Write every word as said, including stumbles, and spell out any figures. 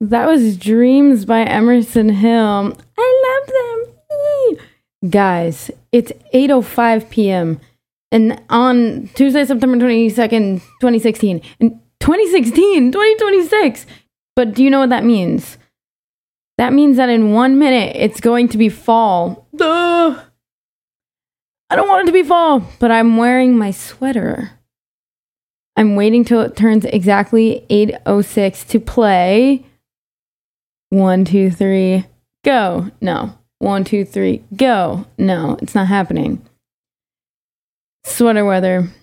That was Dreams by Emerson Hill. I love them. Eee. Guys, it's eight oh five p.m. and on Tuesday, September twenty-second, twenty sixteen. In twenty sixteen, twenty twenty-six. But do you know what that means? That means that in one minute, it's going to be fall. Duh! I don't want it to be fall, but I'm wearing my sweater. I'm waiting till it turns exactly eight oh six to play. One, two, three, go. No. One, two, three, go. No, it's not happening. Sweater weather.